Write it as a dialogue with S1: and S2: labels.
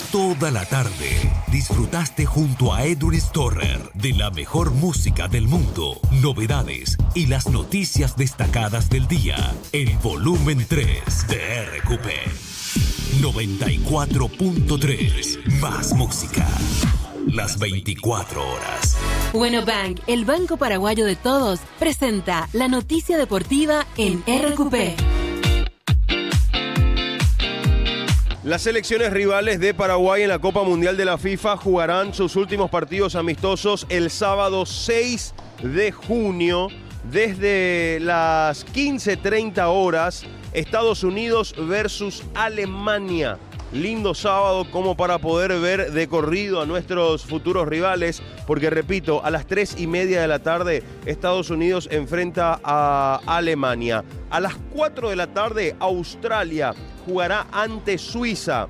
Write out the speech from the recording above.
S1: Toda la tarde disfrutaste junto a Edwin Storer de la mejor música del mundo, novedades y las noticias destacadas del día. El volumen 3 de RQP 94.3. Más música. Las 24 horas.
S2: Bueno Bank, el banco paraguayo de todos, presenta la noticia deportiva en RQP.
S3: Las selecciones rivales de Paraguay en la Copa Mundial de la FIFA jugarán sus últimos partidos amistosos el sábado 6 de junio desde las 15:30 horas. Estados Unidos versus Alemania. Lindo sábado como para poder ver de corrido a nuestros futuros rivales, porque repito, a las 3:30 de la tarde Estados Unidos enfrenta a Alemania. A las 4 de la tarde Australia jugará ante Suiza.